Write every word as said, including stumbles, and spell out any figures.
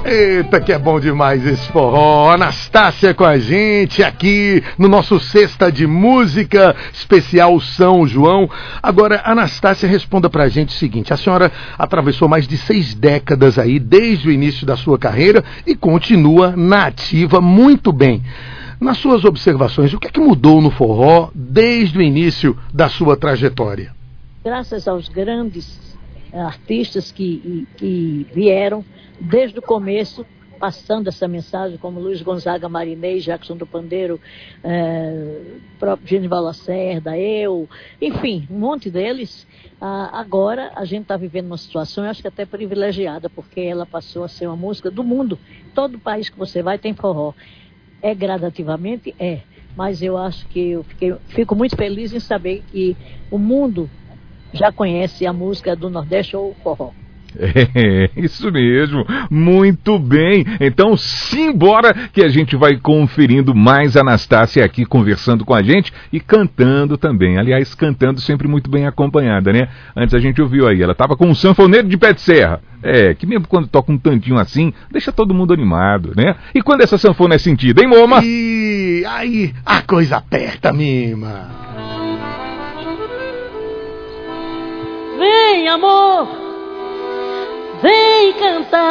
Eita, que é bom demais esse forró. Anastácia com a gente aqui no nosso Sexta de Música especial São João. Agora, Anastácia, responda pra gente o seguinte: a senhora atravessou mais de seis décadas aí desde o início da sua carreira e continua na ativa muito bem. Nas suas observações, o que é que mudou no forró desde o início da sua trajetória? Graças aos grandes artistas que, que vieram desde o começo, passando essa mensagem, como Luiz Gonzaga, Marinês, Jackson do Pandeiro, é, próprio Genival Lacerda, eu, enfim, um monte deles. Ah, agora a gente está vivendo uma situação, eu acho que até privilegiada, porque ela passou a ser uma música do mundo. Todo país que você vai tem forró. É gradativamente? É. Mas eu acho que eu fiquei, fico muito feliz em saber que o mundo já conhece a música do Nordeste ou o forró. É, isso mesmo, muito bem. Então simbora que a gente vai conferindo mais a Anastácia aqui conversando com a gente e cantando também. Aliás, cantando sempre muito bem acompanhada, né? Antes a gente ouviu aí, ela tava com um sanfoneiro de pé de serra. É, que mesmo quando toca um tantinho assim, deixa todo mundo animado, né? E quando essa sanfona é sentida, hein, Moma? E aí a coisa aperta, Mima. Vem, amor! Vem cantar.